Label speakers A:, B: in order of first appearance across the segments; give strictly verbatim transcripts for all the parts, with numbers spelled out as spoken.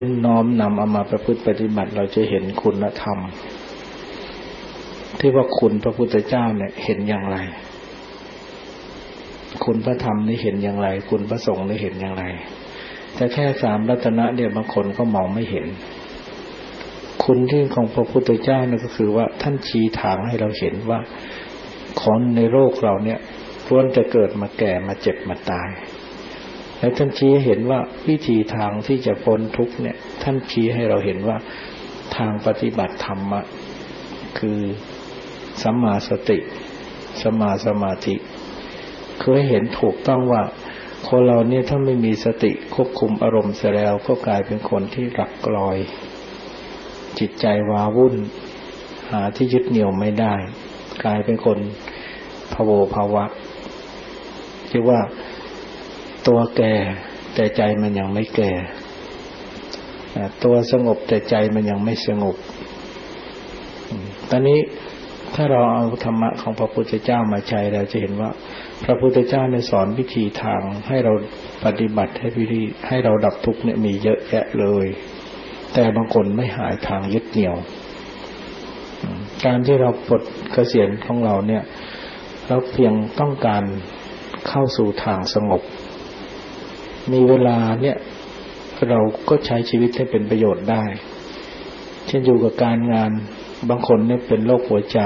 A: น้อมนำเอามาประพฤติปฏิบัติเราจะเห็นคุณธรรมที่ว่าคุณพระพุทธเจ้าเนี่ยเห็นอย่างไรคุณพระธรรมนี่เห็นอย่างไรคุณพระสงฆ์นี่เห็นอย่างไรแต่แค่สามรัตนะเนี่ยบางคนก็มองไม่เห็นคุณที่ของพระพุทธเจ้าเนี่ยก็คือว่าท่านชี้ทางให้เราเห็นว่าคนในโลกเราเนี่ยล้วนจะเกิดมาแก่มาเจ็บมาตายและท่านชี้เห็นว่าวิธีทางที่จะพ้นทุกข์เนี่ยท่านชี้ให้เราเห็นว่าทางปฏิบัติธรรมะคือสัมมาสติสัมมาสมาธิคือให้เห็นถูกต้องว่าคนเราเนี่ยถ้าไม่มีสติควบคุมอารมณ์เสียแล้วก็กลายเป็นคนที่หลักลอยจิตใจว้าวุ่นหาที่ยึดเหนี่ยวไม่ได้กลายเป็นคนภโวภาวะที่ว่าตัวแก่แต่ใจมันยังไม่แก่ตัวสงบแต่ใจมันยังไม่สงบตอนนี้ถ้าเราเอาธรรมะของพระพุทธเจ้ามาใช้เราจะเห็นว่าพระพุทธเจ้าได้สอนวิธีทางให้เราปฏิบัติให้วิธีให้เราดับทุกข์เนี่ยมีเยอะแยะเลยแต่บางคนไม่หายทางยึดเหนี่ยวการที่เราปลดเกษียณของเราเนี่ยเราเพียงต้องการเข้าสู่ทางสงบมีเวลาเนี่ยเราก็ใช้ชีวิตให้เป็นประโยชน์ได้เช่นอยู่กับการงานบางคนเนี่ยเป็นโรคหัวใจ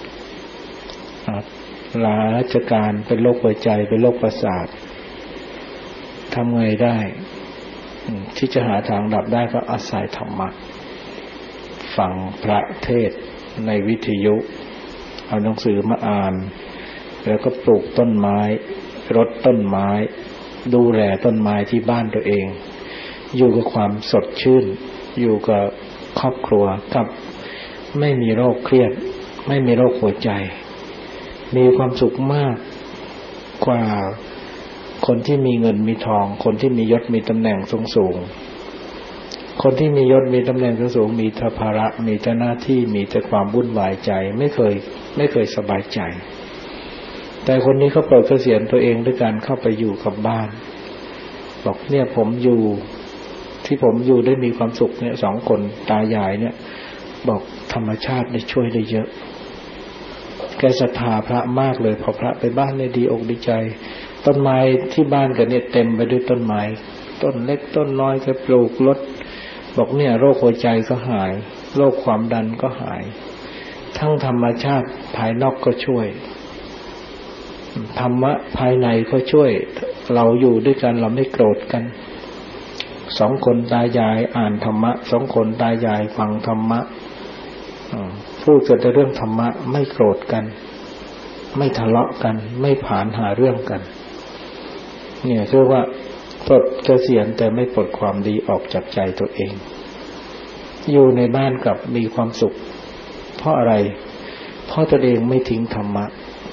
A: ลาราชการเป็นโรคหัวใจเป็นโรคประสาททำไงได้ที่จะหาทางดับได้ก็อาศัยธรรมะฟังพระเทศน์ในวิทยุเอาหนังสือมาอ่านแล้วก็ปลูกต้นไม้รดต้นไม้ดูแลต้นไม้ที่บ้านตัวเองอยู่กับความสดชื่นอยู่กับครอบครัวกับไม่มีโรคเครียดไม่มีโรคหัวใจมีความสุขมากกว่าคนที่มีเงินมีทองคนที่มียศมีตำแหน่งสูงๆคนที่มียศมีตำแหน่งสูงๆมีแต่ภาระมีแต่หน้าที่มีแต่ความวุ่นวายใจไม่เคยไม่เคยสบายใจแต่คนนี้เขาปลดเกษียณตัวเองด้วยการเข้าไปอยู่กับบ้านบอกเนี่ยผมอยู่ที่ผมอยู่ได้มีความสุขเนี่ยสองคนตายายเนี่ยบอกธรรมชาติได้ช่วยได้เยอะแกศรัทธาพระมากเลยพอพระไปบ้านเนี่ยดีอกดีใจต้นไม้ที่บ้านกันเนี่ยเต็มไปด้วยต้นไม้ต้นเล็กต้นน้อยแกปลูกลดบอกเนี่ยโรคหัวใจก็หายโรคความดันก็หายทั้งธรรมชาติภายนอกก็ช่วยธรรมะภายในก็ช่วยเราอยู่ด้วยกันเราไม่โกรธกันสองคนตายายอ่านธรรมะสองคนตายายฟังธรรมะพูดกันแต่เรื่องธรรมะไม่โกรธกันไม่ทะเลาะกันไม่ผานหาเรื่องกันเนี่ยคือว่าปลดเกษียณแต่ไม่ปลดความดีออกจากใจตัวเองอยู่ในบ้านกับมีความสุขเพราะอะไรเพราะตัวเองไม่ทิ้งธรรมะ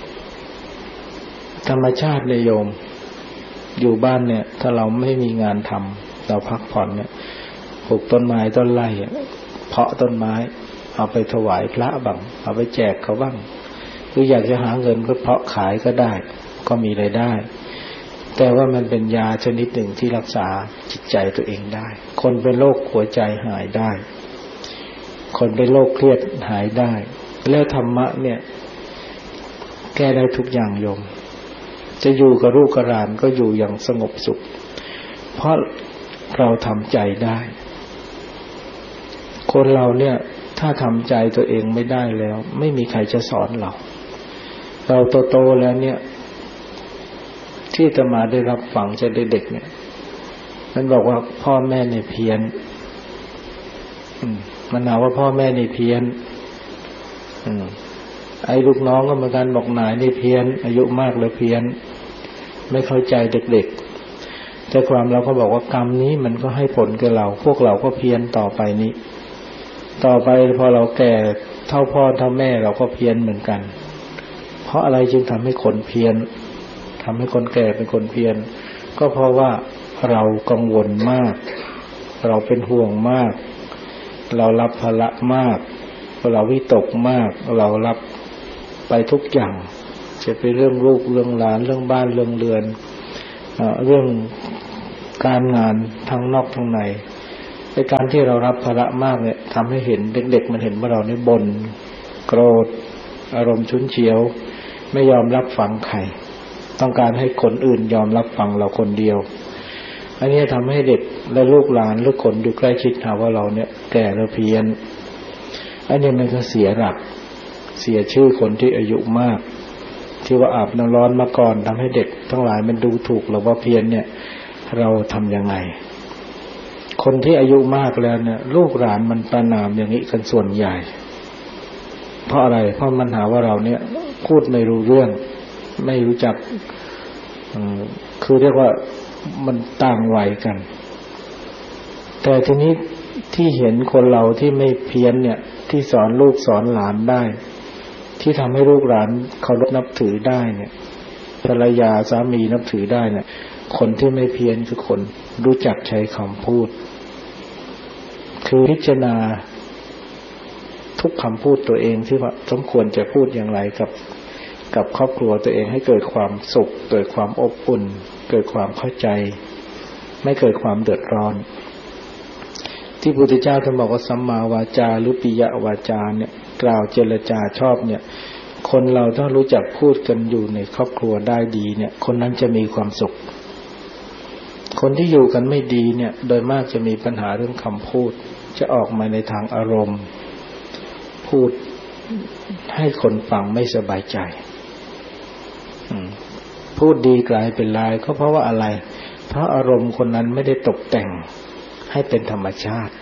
A: ธรรมชาติเลยโยมอยู่บ้านเนี่ยถ้าเราไม่มีงานทำเราพักผ่อนเนี่ยปลูกต้นไม้ต้นไร่เพาะต้นไม้เอาไปถวายพระบ้างเอาไปแจกเขาบ้างหรืออยากจะหาเงินก็เพาะขายก็ได้ก็มีรายได้แต่ว่ามันเป็นยาชนิดหนึ่งที่รักษาจิตใจตัวเองได้คนเป็นโรคหัวใจหายได้คนเป็นโรคเครียดหายได้แล้วธรรมะเนี่ยแก้ได้ทุกอย่างโยมจะอยู่กับลูกกับหลานก็อยู่อย่างสงบสุขเพราะเราทำใจได้คนเราเนี่ยถ้าทำใจตัวเองไม่ได้แล้วไม่มีใครจะสอนเราเราโตๆแล้วเนี่ยที่จะมาได้รับฟังจะได้เด็กเนี่ยมันบอกว่าพ่อแม่เนี่ยเพี้ยนมันหาว่าพ่อแม่นี่เพี้ยนไอ้ลูกน้องก็เหมือนกันบอกนายนี่เพี้ยนอายุมากแล้วเพี้ยนไม่เข้าใจเด็กๆแต่ความเราก็บอกว่ากรรมนี้มันก็ให้ผลกับเราพวกเราก็เพี้ยนต่อไปนี้ต่อไปพอเราแก่เท่าพ่อเท่าแม่เราก็เพี้ยนเหมือนกันเพราะอะไรจึงทำให้คนเพี้ยนทำให้คนแก่เป็นคนเพี้ยนก็เพราะว่าเรากังวลมากเราเป็นห่วงมากเรารับภาระมากเราวิตกมากเรารับไปทุกอย่างจะเป็นเรื่องลูกเรื่องหลานเรื่องบ้านเรื่องเรือนเรื่องการงานทั้งนอกทั้งในในการที่เรารับภาระมากเนี่ยทำให้เห็นเด็กๆมันเห็นว่าเราเนี่ยบ่นโกรธอารมณ์ฉุนเฉียวไม่ยอมรับฟังใครต้องการให้คนอื่นยอมรับฟังเราคนเดียวอันนี้ทำให้เด็กและลูกหลานหรือคนอยู่ใกล้ชิดหาว่าเราเนี่ยแก่แล้วเพี้ยนอันนี้มันก็เสียหลักเสียชื่อคนที่อายุมากที่ว่าอาบน้ำร้อนมาก่อนทำให้เด็กทั้งหลายมันดูถูกเราว่าเพี้ยนเนี่ยเราทำยังไงคนที่อายุมากแล้วเนี่ยลูกหลานมันประณามอย่างนี้กันส่วนใหญ่เพราะอะไรเพราะมันหาว่าเราเนี่ยพูดไม่รู้เรื่องไม่รู้จักคือเรียกว่ามันต่างวัยกันแต่ทีนี้ที่เห็นคนเราที่ไม่เพี้ยนเนี่ยที่สอนลูกสอนหลานได้ที่ทำให้ลูกหลานเคารพนับถือได้เนี่ยภรรยาสามีนับถือได้เนี่ยคนที่ไม่เพี้ยนคือคนรู้จักใช้คำพูดคือพิจารณาทุกคำพูดตัวเองที่ว่าสมควรจะพูดอย่างไรกับกับครอบครัวตัวเองให้เกิดความสุขเกิดความอบอุ่นเกิดความเข้าใจไม่เกิดความเดือดร้อนที่พระพุทธเจ้าท่านบอกว่าสัมมาวาจาหรือปิยวาจาเนี่ยกล่าวเจรจาชอบเนี่ยคนเราถ้ารู้จักพูดกันอยู่ในครอบครัวได้ดีเนี่ยคนนั้นจะมีความสุขคนที่อยู่กันไม่ดีเนี่ยโดยมากจะมีปัญหาเรื่องคำพูดจะออกมาในทางอารมณ์พูดให้คนฟังไม่สบายใจพูดดีกลายเป็นลายก็เพราะว่าอะไรเพราะอารมณ์คนนั้นไม่ได้ตกแต่งให้เป็นธรรมชาติ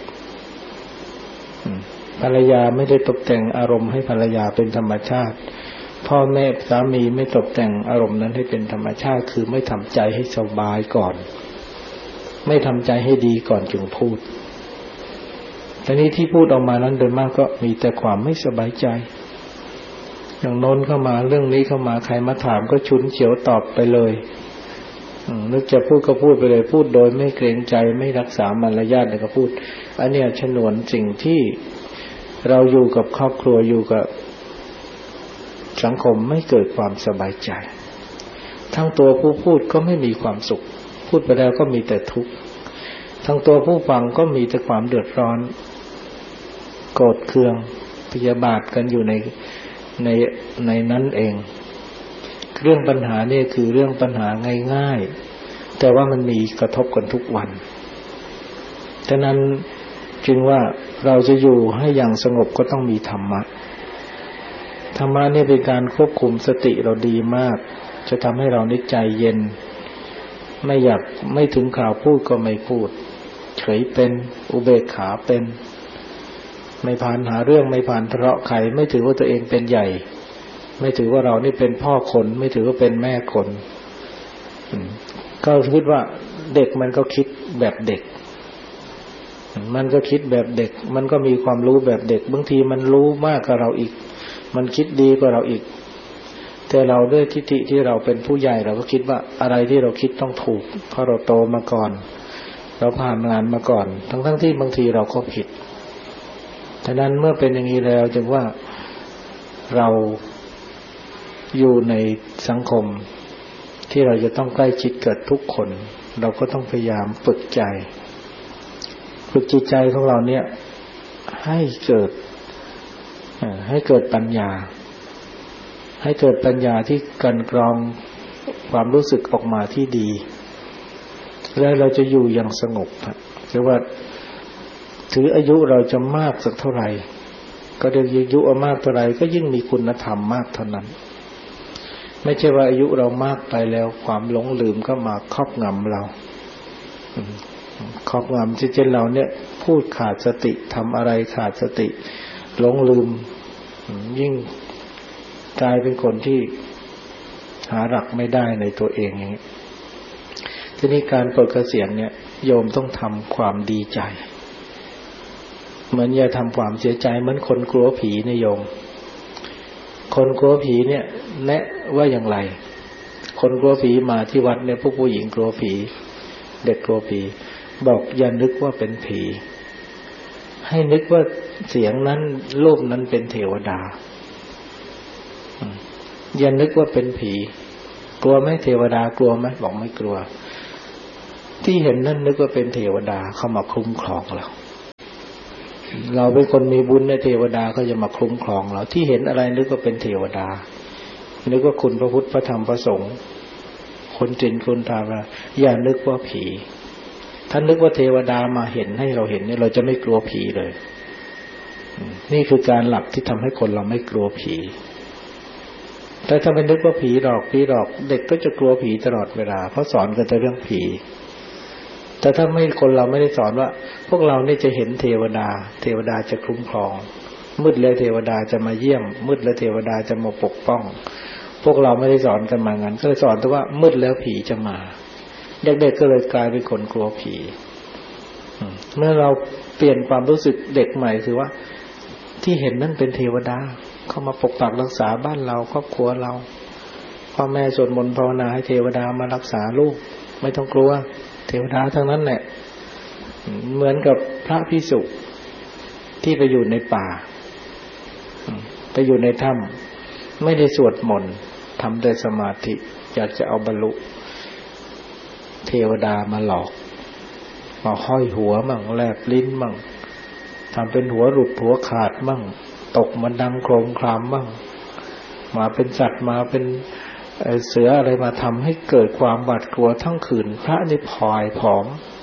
A: ภรรยาไม่ได้ตกแต่งอารมณ์ให้ภรรยาเป็นธรรมชาติพ่อแม่สามีไม่ตกแต่งอารมณ์นั้นให้เป็นธรรมชาติคือไม่ทำใจให้สบายก่อนไม่ทำใจให้ดีก่อนจึงพูดแต่นี้ที่พูดออกมานั้นโดยมากก็มีแต่ความไม่สบายใจอย่างโน้นเข้ามาเรื่องนี้เข้ามาใครมาถามก็ฉุนเฉียวตอบไปเลยนึกจะพูดก็พูดไปเลยพูดโดยไม่เกรงใจไม่รักษามารยาทเลยก็พูดอันนี้ฉนวนสิ่งที่เราอยู่กับครอบครัวอยู่กับสังคมไม่เกิดความสบายใจทั้งตัวผู้พูดก็ไม่มีความสุขพูดไปแล้วก็มีแต่ทุกข์ทั้งตัวผู้ฟังก็มีแต่ความเดือดร้อนโกรธเคืองพยาบาทกันอยู่ในในในนั้นเองเรื่องปัญหานี่คือเรื่องปัญหาง่ายๆแต่ว่ามันมีกระทบกันทุกวันฉะนั้นจึงว่าเราจะอยู่ให้อย่างสงบก็ต้องมีธรรมะธรรมะนี่เป็นการควบคุมสติเราดีมากจะทำให้เรานิจใจเย็นไม่อยากไม่ถึงข่าวพูดก็ไม่พูดเฉยเป็นอุเบกขาเป็นไม่ผ่านหาเรื่องไม่ผ่านทะเลาะใครไม่ถือว่าตัวเองเป็นใหญ่ไม่ถือว่าเรานี่เป็นพ่อคนไม่ถือว่าเป็นแม่คนก็คิดว่าเด็กมันก็คิดแบบเด็กมันก็คิดแบบเด็กมันก็มีความรู้แบบเด็กบางทีมันรู้มากกว่าเราอีกมันคิดดีกว่าเราอีกแต่เราด้วยทิฏฐิที่เราเป็นผู้ใหญ่เราก็คิดว่าอะไรที่เราคิดต้องถูกเพราะเราโตมาก่อนเราผ่านงานมาก่อนทั้งๆที่บางทีเราก็ผิดฉะนั้นเมื่อเป็นอย่างนี้แล้วจึงว่าเราอยู่ในสังคมที่เราจะต้องใกล้ชิดกับทุกคนเราก็ต้องพยายามฝึกใจฝึกจิตใจของเราเนี่ยให้เกิดให้เกิดปัญญาให้เกิดปัญญาที่กลั่นกรองความรู้สึกออกมาที่ดีแล้วเราจะอยู่อย่างสงบคือว่าถืออายุเราจะมากสักเท่าไหร่ก็ได้อายุมากเท่าไหร่ก็ยิ่งมีคุณธรรมมากเท่านั้นไม่ใช่ว่าอายุเรามากไปแล้วความหลงลืมก็มาครอบงำเราครอบงำที่เช่นเราเนี่ยพูดขาดสติทำอะไรขาดสติหลงลืมยิ่งกลายเป็นคนที่หาหลักไม่ได้ในตัวเองอย่างนี้ทีนี้การปลดเกษียณเนี่ยโยมต้องทำความดีใจเหมือนอย่าทำความเสียใจเหมือนคนกลัวผีนะโยมคนกลัวผีเนี่ยแนะว่าอย่างไรคนกลัวผีมาที่วัดเนี่ยพวกผู้หญิงกลัวผีเด็กกลัวผีบอกอย่านึกว่าเป็นผีให้นึกว่าเสียงนั้นรูปนั้นเป็นเทวดาอย่านึกว่าเป็นผีกลัวไหมเทวดากลัวไหมบอกไม่กลัวที่เห็นนั่นนึกว่าเป็นเทวดาเข้ามาคุ้มครองเราเราเป็นคนมีบุญในเทวดาก็จะมาคุ้มครองเราที่เห็นอะไรนึกว่าเป็นเทวดานึกว่าคุณพระพุทธพระธรรมพระสงฆ์คนจริงคนตาว่าอย่านึกว่าผีถ้านึกว่าเทวดามาเห็นให้เราเห็นเนี่ยเราจะไม่กลัวผีเลยนี่คือการหลักที่ทำให้คนเราไม่กลัวผีแต่ถ้าไม่นึกว่าผีหลอกผีหลอกเด็กก็จะกลัวผีตลอดเวลาเพราะสอนกันแต่เรื่องผีแต่ถ้าไม่คนเราไม่ได้สอนว่าพวกเราเนี่ยจะเห็นเทวดาเทวดาจะคุ้มครองมืดแล้วเทวดาจะมาเยี่ยมมืดแล้วเทวดาจะมาปกป้องพวกเราไม่ได้สอนกันมางั้นก็เลยสอนแต่ว่ามืดแล้วผีจะมาเด็กๆก็เลยกลายเป็นคนกลัวผีเมื่อเราเปลี่ยนความรู้สึกเด็กใหม่คือว่าที่เห็นนั่นเป็นเทวดาเข้ามาปกปักรักษาบ้านเราครอบครัวเราพ่อแม่สวดมนต์ภาวนาให้เทวดามารักษาลูกไม่ต้องกลัวเทวดาทั้งนั้นแหละเหมือนกับพระภิกษุที่ไปอยู่ในป่าไปอยู่ในถ้ำไม่ได้สวดมนต์ทำแต่สมาธิอยากจะเอาบรรลุเทวดามาหลอกมาห้อยหัวมั่งแลบลิ้นมั่งทำเป็นหัวหลุดหัวขาดมั่งตกมันดังโครมครามมั่งมาเป็นสัตว์มาเป็นเสืออะไรมาทำให้เกิดความหวาดกลัวทั้งคืนพระนี่พลอยผอม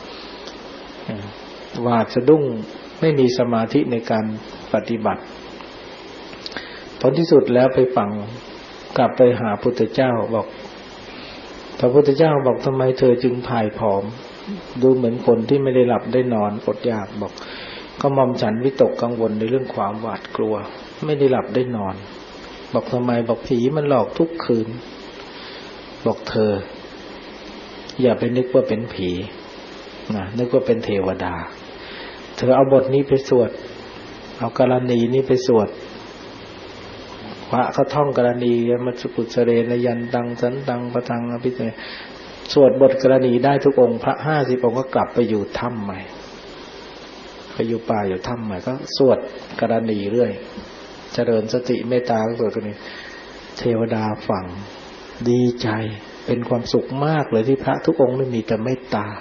A: หวาดสะดุ้งไม่มีสมาธิในการปฏิบัติผลที่สุดแล้วไปฟังกลับไปหาพุทธเจ้าบอกพระพุทธเจ้าบอกทำไมเธอจึงพลายผอมดูเหมือนคนที่ไม่ได้หลับได้นอนอดอยากบอกก็มอมฉันวิตกกังวลในเรื่องความหวาดกลัวไม่ได้หลับได้นอนบอกทำไมบอกผีมันหลอกทุกคืนบอกเธออย่าไปนึกว่าเป็นผีนะนึกว่าเป็นเทวดาเธอเอาบทนี้ไปสวดเอากรณีนี้ไปสวดพระเขาท่องกรณีมัจจุปุสเรนยันตังสันตังปะทังอภิเษกสวดบทกรณีได้ทุกองค์พระห้าสิบองค์ก็กลับไปอยู่ถ้ำใหม่ไปอยู่ป่าอยู่ถ้ำใหม่ก็สวดกรณีเรื่อยเจริญสติเมตตาก็สวดกรณีเทวดาฟังดีใจเป็นความสุขมากเลยที่พระทุกองค์นี่มีแต่เมตตา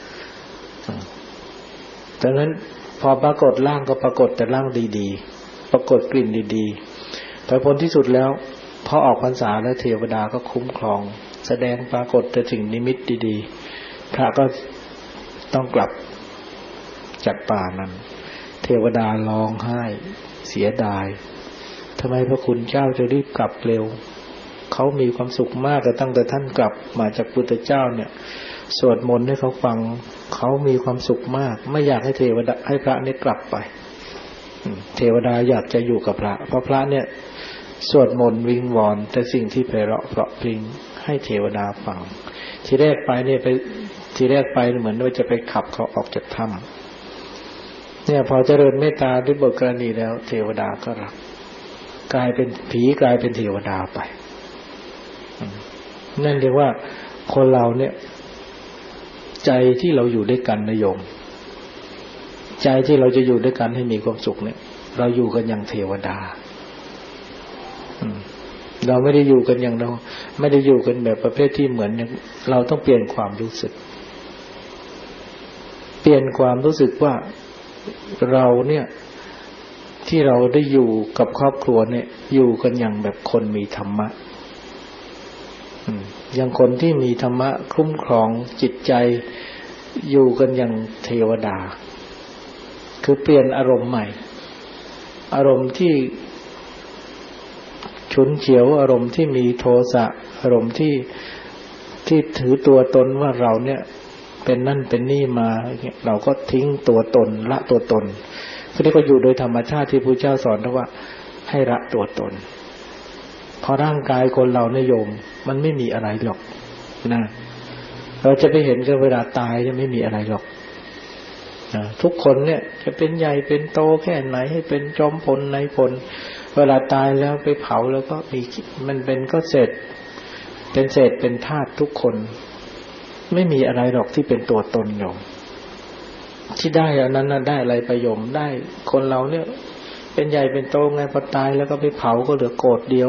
A: ดังนั้นพอปรากฏร่างก็ปรากฏแต่ร่างดีๆปรากฏกลิ่นดีๆแต่ผลที่สุดแล้วพอออกพรรษาแล้วเทวดาก็คุ้มครองแสดงปรากฏแต่สิ่งนิมิตดีๆพระก็ต้องกลับจากป่านั้นเทวดาร้องไห้เสียดายทำไมพระคุณเจ้าจะรีบกลับเร็วเขามีความสุขมากแต่ตั้งแต่ท่านกลับมาจากพุทธเจ้าเนี่ยสวดมนต์ให้เขาฟังเขามีความสุขมากไม่อยากให้เทวดาให้พระนี่กลับไปเทวดาอยากจะอยู่กับพระเพราะพระเนี่ยสวดมนต์วิงวอนแต่สิ่งที่ไพเราะเพราะพริ้งให้เทวดาฟังทีแรกไปเนี่ยไปทีแรกไปเหมือนว่าจะไปขับเขาออกจากถ้ำเนี่ยพอเจริญเมตตาด้วยบทกรณีแล้วเทวดาก็รักกลายเป็นผีกลายเป็นเทวดาไปนั่นเรียกว่าคนเราเนี่ยใจที่เราอยู่ด้วยกันนะโยมใจที่เราจะอยู่ด้วยกันให้มีความสุขเนี่ยเราอยู่กันอย่างเทวดาเราไม่ได้อยู่กันอย่างเราไม่ได้อยู่กันแบบประเภทที่เหมือนเราต้องเปลี่ยนความรู้สึกเปลี่ยนความรู้สึกว่าเราเนี่ยที่เราได้อยู่กับครอบครัวเนี่ยอยู่กันอย่างแบบคนมีธรรมะอย่างคนที่มีธรรมะคุ้มครองจิตใจอยู่กันอย่างเทวดาคือเปลี่ยนอารมณ์ใหม่อารมณ์ที่ฉุนเฉียวอารมณ์ที่มีโทสะอารมณ์ที่ที่ถือตัวตนว่าเราเนี่ยเป็นนั่นเป็นนี่มาเราก็ทิ้งตัวตนละตัวตนคือเรียกว่าอยู่โดยธรรมชาติที่พระเจ้าสอนว่าให้ละตัวตนพอร่างกายคนเราเนี่ยโยมมันไม่มีอะไรหรอกนะเราจะไปเห็นกันเวลาตายจะไม่มีอะไรหรอกนะทุกคนเนี่ยจะเป็นใหญ่เป็นโตแค่ไหนให้เป็นจอมพลนายพลเวลาตายแล้วไปเผาแล้วก็มีมันเป็นก็เศษเป็นเศษเป็นธาตุทุกคนไม่มีอะไรหรอกที่เป็นตัวตนโยมที่ได้อันนั้นน่ะได้อะไรประโยชน์ได้คนเราเนี่ยเป็นใหญ่เป็นโตไงพอตายแล้วก็ไปเผาก็เหลือโกรธเดียว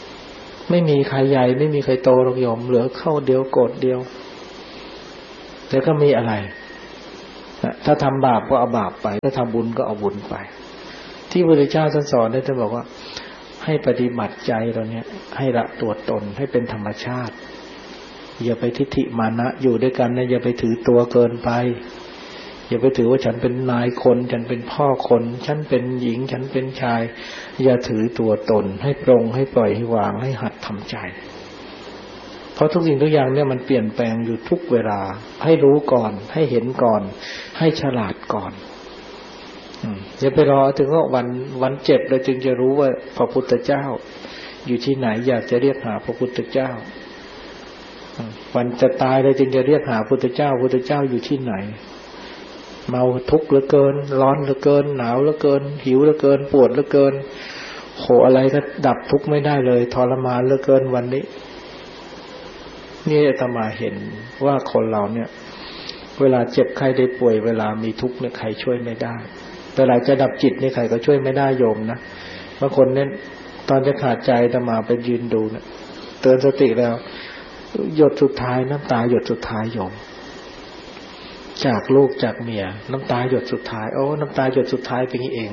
A: ไม่มีใครใหญ่ไม่มีใครโตหรอกโยมเหลือเข้าเดียวโกรธเดียวแต่แล้วก็มีอะไรถ้าทำบาปก็เอาบาปไปถ้าทำบุญก็เอาบุญไปที่พระพุทธเจ้าท่านสอนเนี่ยท่านบอกว่าให้ปฏิบัติใจเราเนี่ยให้ละตัวตนให้เป็นธรรมชาติอย่าไปทิฏฐิมานะอยู่ด้วยกันนะอย่าไปถือตัวเกินไปอย่าไปถือว่าฉันเป็นนายคนฉันเป็นพ่อคนฉันเป็นหญิงฉันเป็นชายอย่าถือตัวตนให้ปรงให้ปล่อยให้วางให้หัดทำใจเพราะทุกสิ่งทุกอย่างเนี่ยมันเปลี่ยนแปลงอยู่ทุกเวลาให้รู้ก่อนให้เห็นก่อนให้ฉลาดก่อนอย่าไปรอถึงว่าวันวันเจ็บเราจึงจะรู้ว่าพระพุทธเจ้าอยู่ที่ไหนอยากจะเรียกหาพระพุทธเจ้าวันจะตายเราจึงจะเรียกหาพระพุทธเจ้าพระพุทธเจ้าอยู่ที่ไหนเมาทุกข์เหลือเกินร้อนเหลือเกินหนาวเหลือเกินหิวเหลือเกินปวดเหลือเกินโหอะไรก็ดับทุกข์ไม่ได้เลยทรมานเหลือเกินวันนี้นี่อาตมาเห็นว่าคนเราเนี่ยเวลาเจ็บไข้ได้ป่วยเวลามีทุกข์เนี่ยใครช่วยไม่ได้เวลาจะดับจิตนี่ใครก็ช่วยไม่ได้โยมนะบางคนเนี่ยตอนจะขาดใจอาตมาไปยืนดูเนี่ยเตือนสติแล้วหยดสุดท้ายน้ำตาหยดสุดท้ายโยมจากลูกจากเมียน้ำตาหยดสุดท้ายโอ้น้ำตาหยดสุดท้ายเป็นอย่างนี้เอง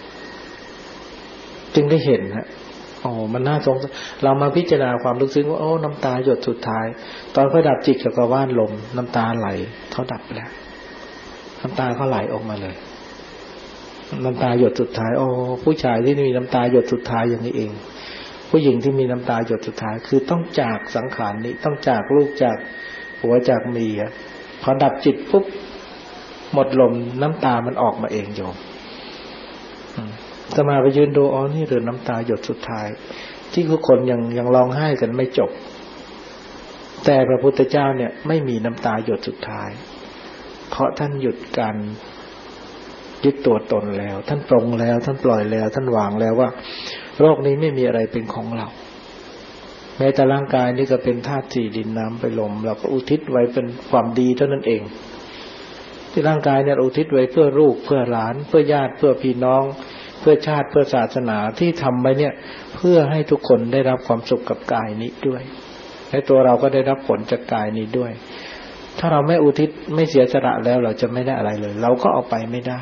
A: จึงได้เห็นฮะโอ้มันน่าสงสารเรามาพิจารณาความลึกซึ้งว่าโอ้น้ำตาหยดสุดท้ายตอนเขาดับจิตกับกระว่านลมน้ำตาไหลเขาดับแล้วน้ำตาเขาไหลออกมาเลยน้ำตาหยดสุดท้ายโอ้ผู้ชายที่มีน้ำตาหยดสุดท้ายอย่างนี้เองผู้หญิงที่มีน้ำตาหยดสุดท้ายคือต้องจากสังขารนี้ต้องจากลูกจากผัวจากเมียพอดับจิตปุ๊บหมดลมน้ำตามันออกมาเองโยมจะมาไปยืนดูอ๋อนี่เรื่องน้ำตาหยดสุดท้ายที่ทุกคนยังยังร้องไห้กันไม่จบแต่พระพุทธเจ้าเนี่ยไม่มีน้ำตาหยดสุดท้ายเพราะท่านหยุดการยึดตัวตนแล้วท่านปรงแล้วท่านปล่อยแล้วท่านวางแล้วว่าโลกนี้ไม่มีอะไรเป็นของเราแม้แต่ร่างกายนี่ก็เป็นธาตุสี่ดินน้ำไปลมเราก็อุทิศไว้เป็นความดีเท่านั้นเองที่ร่างกายเนี่ยอุทิศไว้เพื่อลูกเพื่อหลานเพื่อญาติเพื่อพี่น้องเพื่อชาติเพื่อศาสนาที่ทำไว้เนี่ยเพื่อให้ทุกคนได้รับความสุขกับกายนี้ด้วยและตัวเราก็ได้รับผลจากกายนี้ด้วยถ้าเราไม่อุทิศไม่เสียสละแล้วเราจะไม่ได้อะไรเลยเราก็เอาไปไม่ได้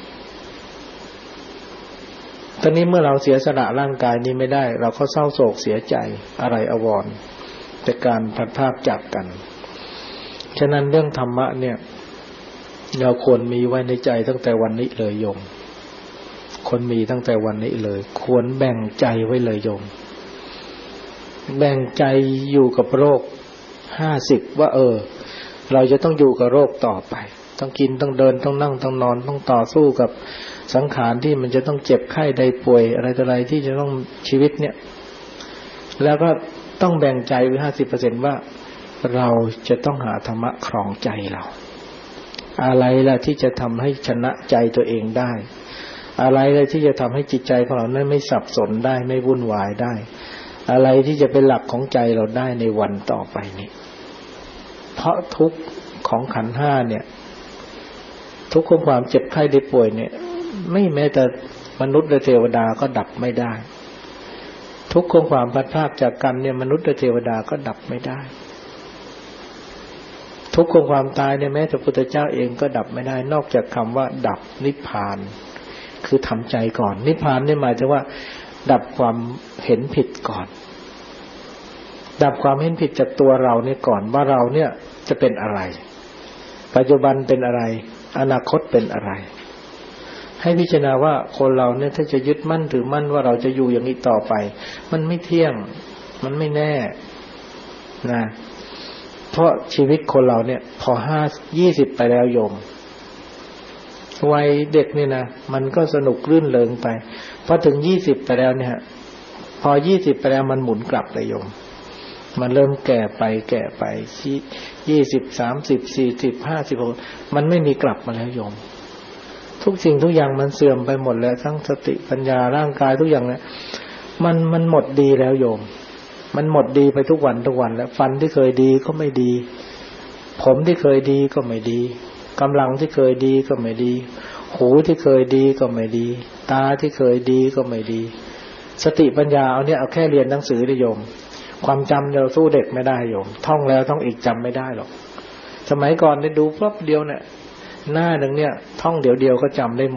A: ตอนนี้เมื่อเราเสียสละร่างกายนี้ไม่ได้เราก็เศร้าโศกเสียใจอะไรอวรจากการพัดพรากจากกันฉะนั้นเรื่องธรรมะเนี่ยเราควรมีไว้ในใจตั้งแต่วันนี้เลยโยมควรมีตั้งแต่วันนี้เลยควรแบ่งใจไว้เลยโยมแบ่งใจอยู่กับโรคห้าสิบว่าเออเราจะต้องอยู่กับโรคต่อไปต้องกินต้องเดินต้องนั่งต้องนอนต้องต่อสู้กับสังขารที่มันจะต้องเจ็บไข้ได้ป่วยอะไรต่ออะไรที่จะต้องชีวิตเนี่ยแล้วก็ต้องแบ่งใจไว้ ห้าสิบเปอร์เซ็นต์ ว่าเราจะต้องหาธรรมะครองใจเราอะไรล่ะที่จะทำให้ชนะใจตัวเองได้อะไรล่ะที่จะทำให้จิตใจของเรานั้นไม่สับสนได้ไม่วุ่นวายได้อะไรที่จะเป็นหลักของใจเราได้ในวันต่อไปนี้เพราะทุกข์ของขันธ์ห้าเนี่ยทุกข์ของความเจ็บไข้ได้ป่วยเนี่ยไม่แม้แต่มนุษย์และเทวดาก็ดับไม่ได้ทุกข์ของความพัดพรากจากกันเนี่ยมนุษย์และเทวดาก็ดับไม่ได้ทุกข์ของความตายเนี่ยแม้แต่พุทธเจ้าเองก็ดับไม่ได้นอกจากคำว่าดับนิพพานคือทำใจก่อนนิพพานนี่หมายถึงว่าดับความเห็นผิดก่อนดับความเห็นผิดจากตัวเราเนี่ยก่อนว่าเราเนี่ยจะเป็นอะไรปัจจุบันเป็นอะไรอนาคตเป็นอะไรให้พิจารณาว่าคนเราเนี่ยถ้าจะยึดมั่นถือมั่นว่าเราจะอยู่อย่างนี้ต่อไปมันไม่เที่ยงมันไม่แน่นะเพราะชีวิตคนเราเนี่ยพอห้ายี่สิบไปแล้วโยมวัยเด็กนี่นะมันก็สนุกรื่นเริงไปพอถึงยี่สิบไปแล้วเนี่ยพอยี่สิบไปแล้วมันหมุนกลับเลยโยมมันเริ่มแก่ไปแก่ไปยี่สิบ สามสิบ สี่สิบ ห้าสิบ หกมันไม่มีกลับมาแล้วโยมทุกสิ่งทุกอย่างมันเสื่อมไปหมดแล้วทั้งสติปัญญาร่างกายทุกอย่างเนี่ยมันมันหมดดีแล้วโยมมันหมดดีไปทุกวันทุกวันแล้วฟันที่เคยดีก็ไม่ดีผมที่เคยดีก็ไม่ดีกำลังที่เคยดีก็ไม่ดีหูที่เคยดีก็ไม่ดีตาที่เคยดีก็ไม่ดีสติปัญญาเอาเนี่ยเอาแค่เรียนหนังสือได้โยมความจำเราสู้เด็กไม่ได้โยมท่องแล้วท่องอีกจำไม่ได้หรอกสมัยก่อนเนี่ยดูปั๊บเดียวเนี่ยหน้าหนึ่งเนี่ยท่องเดี๋ยวเดียวก็จำได้หมด